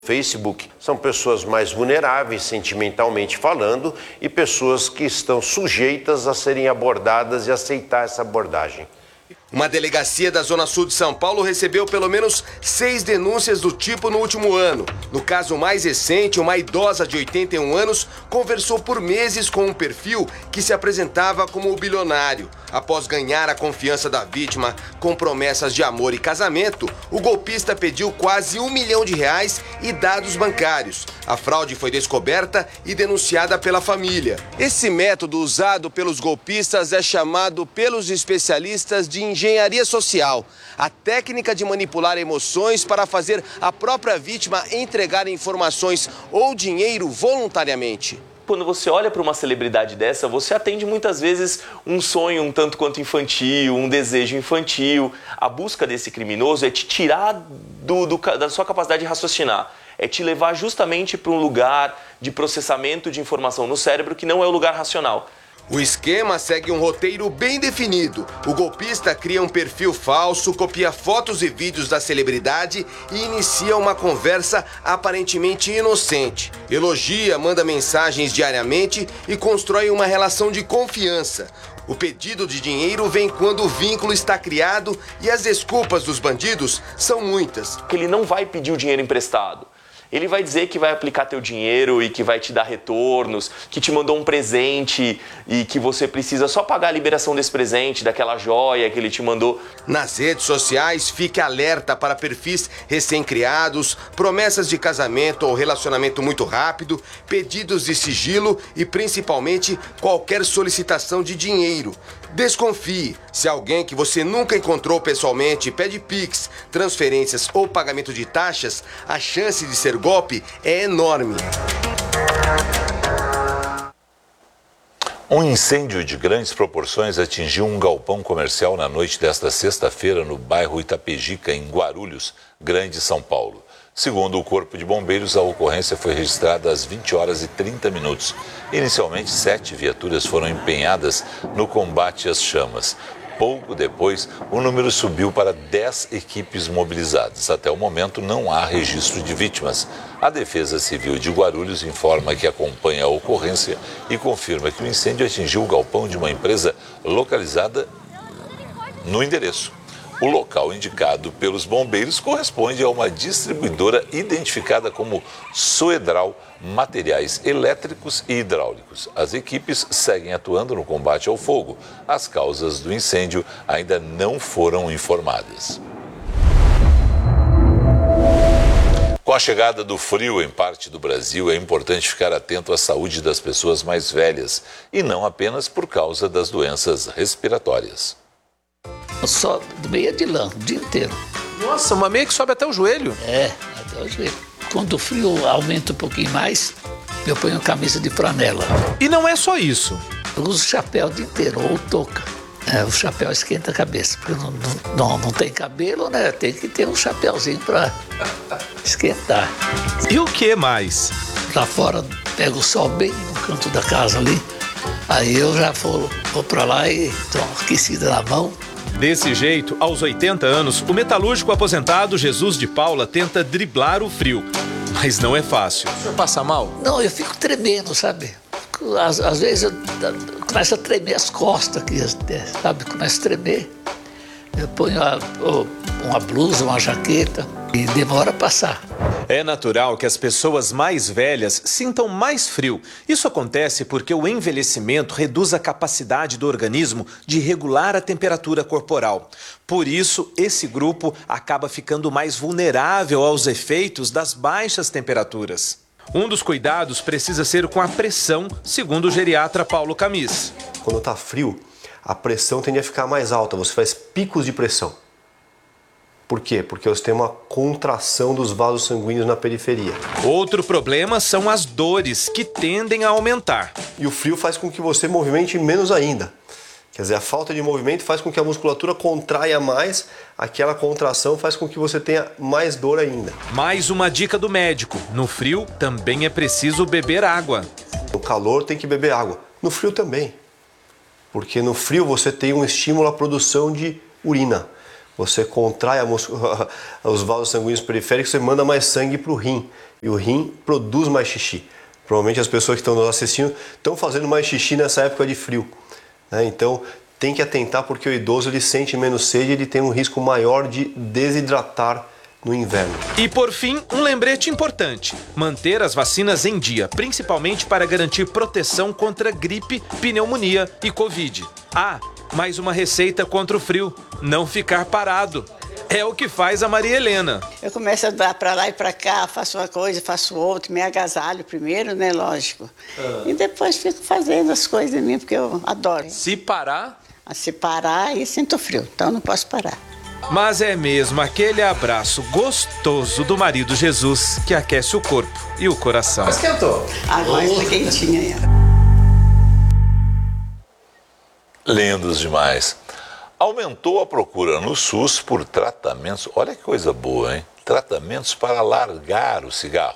Facebook são pessoas mais vulneráveis, sentimentalmente falando, e pessoas que estão sujeitas a serem abordadas e aceitar essa abordagem. Uma delegacia da Zona Sul de São Paulo recebeu pelo menos 6 denúncias do tipo no último ano. No caso mais recente, uma idosa de 81 anos conversou por meses com um perfil que se apresentava como bilionário. Após ganhar a confiança da vítima com promessas de amor e casamento, o golpista pediu quase R$1 milhão e dados bancários. A fraude foi descoberta e denunciada pela família. Esse método usado pelos golpistas é chamado pelos especialistas de engenharia social. A técnica de manipular emoções para fazer a própria vítima entregar informações ou dinheiro voluntariamente. Quando você olha para uma celebridade dessa, você atende muitas vezes um sonho um tanto quanto infantil, um desejo infantil. A busca desse criminoso é te tirar da sua capacidade de raciocinar. É te levar justamente para um lugar de processamento de informação no cérebro que não é o lugar racional. O esquema segue um roteiro bem definido. O golpista cria um perfil falso, copia fotos e vídeos da celebridade e inicia uma conversa aparentemente inocente. Elogia, manda mensagens diariamente e constrói uma relação de confiança. O pedido de dinheiro vem quando o vínculo está criado e as desculpas dos bandidos são muitas. Ele não vai pedir o dinheiro emprestado. Ele vai dizer que vai aplicar teu dinheiro e que vai te dar retornos, que te mandou um presente e que você precisa só pagar a liberação desse presente, daquela joia que ele te mandou. Nas redes sociais, fique alerta para perfis recém-criados, promessas de casamento ou relacionamento muito rápido, pedidos de sigilo e, principalmente, qualquer solicitação de dinheiro. Desconfie. Se alguém que você nunca encontrou pessoalmente pede Pix, transferências ou pagamento de taxas, a chance de ser golpe é enorme. Um incêndio de grandes proporções atingiu um galpão comercial na noite desta sexta-feira no bairro Itapejica, em Guarulhos, Grande São Paulo. Segundo o Corpo de Bombeiros, a ocorrência foi registrada às 20h30. Inicialmente, 7 viaturas foram empenhadas no combate às chamas. Pouco depois, o número subiu para 10 equipes mobilizadas. Até o momento, não há registro de vítimas. A Defesa Civil de Guarulhos informa que acompanha a ocorrência e confirma que o incêndio atingiu o galpão de uma empresa localizada no endereço. O local indicado pelos bombeiros corresponde a uma distribuidora identificada como Soedral Materiais Elétricos e Hidráulicos. As equipes seguem atuando no combate ao fogo. As causas do incêndio ainda não foram informadas. Com a chegada do frio em parte do Brasil, é importante ficar atento à saúde das pessoas mais velhas e não apenas por causa das doenças respiratórias. Só meia de lã, o dia inteiro. Nossa, uma meia que sobe até o joelho? É, até o joelho. Quando o frio aumenta um pouquinho mais, eu ponho camisa de flanela. E não é só isso. Eu uso chapéu o dia inteiro, ou touca. O chapéu esquenta a cabeça, porque não tem cabelo, né? Tem que ter um chapéuzinho para esquentar. E o que mais? Lá fora, pego o sol bem no canto da casa ali. Aí eu já vou para lá e dou uma aquecida na mão. Desse jeito, aos 80 anos, o metalúrgico aposentado Jesus de Paula tenta driblar o frio. Mas não é fácil. O senhor passa mal? Não, eu fico tremendo, sabe? Às vezes eu começo a tremer as costas aqui, sabe? Começo a tremer. Eu ponho uma blusa, uma jaqueta e demora a passar. É natural que as pessoas mais velhas sintam mais frio. Isso acontece porque o envelhecimento reduz a capacidade do organismo de regular a temperatura corporal. Por isso, esse grupo acaba ficando mais vulnerável aos efeitos das baixas temperaturas. Um dos cuidados precisa ser com a pressão, segundo o geriatra Paulo Camis. Quando está frio, a pressão tende a ficar mais alta, você faz picos de pressão. Por quê? Porque você tem uma contração dos vasos sanguíneos na periferia. Outro problema são as dores, que tendem a aumentar. E o frio faz com que você movimente menos ainda. Quer dizer, a falta de movimento faz com que a musculatura contraia mais, aquela contração faz com que você tenha mais dor ainda. Mais uma dica do médico: no frio também é preciso beber água. No calor tem que beber água, no frio também. Porque no frio você tem um estímulo à produção de urina. Você contrai os vasos sanguíneos periféricos, você manda mais sangue para o rim. E o rim produz mais xixi. Provavelmente as pessoas que estão nos assistindo estão fazendo mais xixi nessa época de frio, né? Então tem que atentar, porque o idoso ele sente menos sede, ele tem um risco maior de desidratar no inverno. E por fim, um lembrete importante: manter as vacinas em dia, principalmente para garantir proteção contra gripe, pneumonia e Covid. Mais uma receita contra o frio: não ficar parado. É o que faz a Maria Helena. Eu começo a andar para lá e para cá, faço uma coisa, faço outra, me agasalho primeiro, né, lógico. E depois fico fazendo as coisas em mim, porque eu adoro. Se parar? Se parar, e sinto frio, então não posso parar. Mas é mesmo aquele abraço gostoso do marido Jesus que aquece o corpo e o coração. Esquentou. Agora está quentinha. Lindos demais. Aumentou a procura no SUS por tratamentos, olha que coisa boa, hein? Tratamentos para largar o cigarro.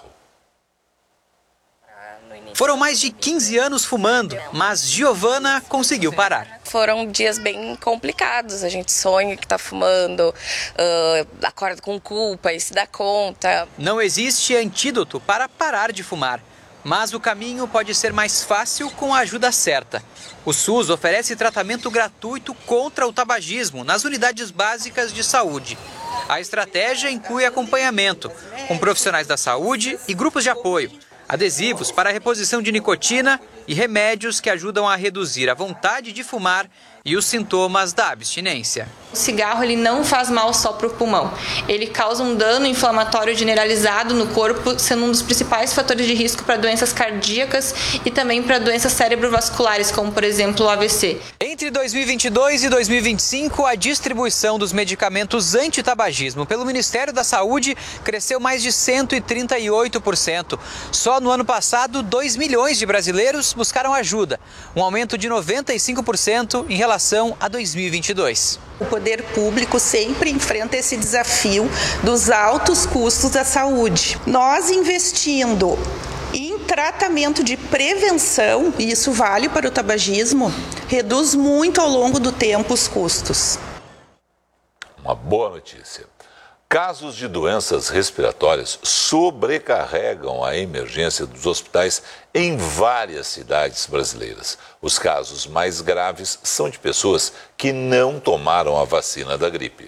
Foram mais de 15 anos fumando, mas Giovana conseguiu parar. Foram dias bem complicados, a gente sonha que está fumando, acorda com culpa e se dá conta. Não existe antídoto para parar de fumar, mas o caminho pode ser mais fácil com a ajuda certa. O SUS oferece tratamento gratuito contra o tabagismo nas unidades básicas de saúde. A estratégia inclui acompanhamento com profissionais da saúde e grupos de apoio, adesivos para a reposição de nicotina e remédios que ajudam a reduzir a vontade de fumar e os sintomas da abstinência. O cigarro ele não faz mal só para o pulmão. Ele causa um dano inflamatório generalizado no corpo, sendo um dos principais fatores de risco para doenças cardíacas e também para doenças cerebrovasculares, como por exemplo o AVC. Entre 2022 e 2025, a distribuição dos medicamentos antitabagismo pelo Ministério da Saúde cresceu mais de 138%. Só no ano passado, 2 milhões de brasileiros buscaram ajuda, um aumento de 95% em relação a 2022. O poder público sempre enfrenta esse desafio dos altos custos da saúde. Nós investindo em tratamento de prevenção, e isso vale para o tabagismo, reduz muito ao longo do tempo os custos. Uma boa notícia. Casos de doenças respiratórias sobrecarregam a emergência dos hospitais em várias cidades brasileiras. Os casos mais graves são de pessoas que não tomaram a vacina da gripe.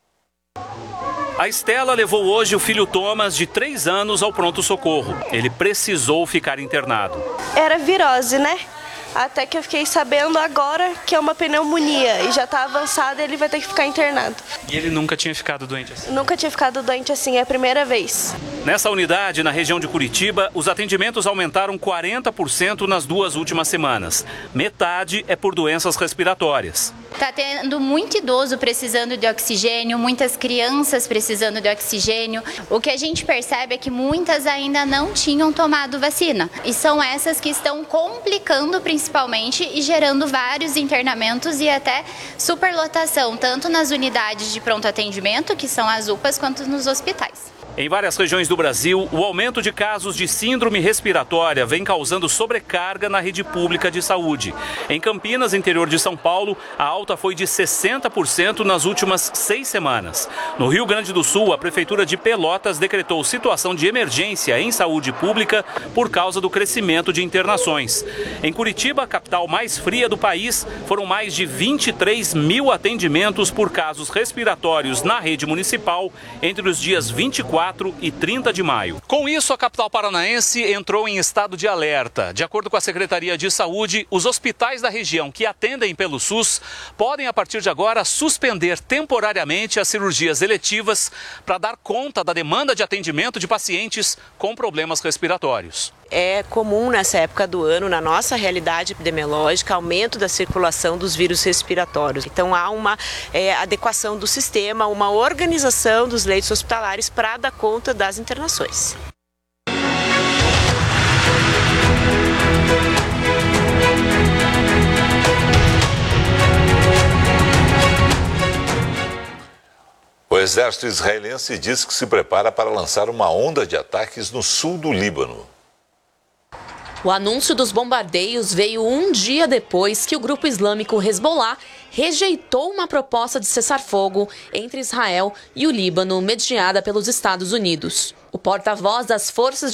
A Estela levou hoje o filho Thomas, de 3 anos, ao pronto-socorro. Ele precisou ficar internado. Era virose, né? Até que eu fiquei sabendo agora que é uma pneumonia e já está avançada, ele vai ter que ficar internado. E ele nunca tinha ficado doente assim? Nunca tinha ficado doente assim, é a primeira vez. Nessa unidade, na região de Curitiba, os atendimentos aumentaram 40% nas 2 últimas semanas. Metade é por doenças respiratórias. Está tendo muito idoso precisando de oxigênio, muitas crianças precisando de oxigênio. O que a gente percebe é que muitas ainda não tinham tomado vacina. E são essas que estão complicando principalmente e gerando vários internamentos e até superlotação, tanto nas unidades de pronto atendimento, que são as UPAs, quanto nos hospitais. Em várias regiões do Brasil, o aumento de casos de síndrome respiratória vem causando sobrecarga na rede pública de saúde. Em Campinas, interior de São Paulo, a alta foi de 60% nas últimas 6 semanas. No Rio Grande do Sul, a Prefeitura de Pelotas decretou situação de emergência em saúde pública por causa do crescimento de internações. Em Curitiba, a capital mais fria do país, foram mais de 23 mil atendimentos por casos respiratórios na rede municipal entre os dias 24 e 30 de maio. Com isso, a capital paranaense entrou em estado de alerta. De acordo com a Secretaria de Saúde, os hospitais da região que atendem pelo SUS podem, a partir de agora, suspender temporariamente as cirurgias eletivas para dar conta da demanda de atendimento de pacientes com problemas respiratórios. É comum nessa época do ano, na nossa realidade epidemiológica, aumento da circulação dos vírus respiratórios. Então há uma adequação do sistema, uma organização dos leitos hospitalares para dar conta das internações. O exército israelense diz que se prepara para lançar uma onda de ataques no sul do Líbano. O anúncio dos bombardeios veio um dia depois que o grupo islâmico Hezbollah rejeitou uma proposta de cessar-fogo entre Israel e o Líbano, mediada pelos Estados Unidos. O porta-voz das Forças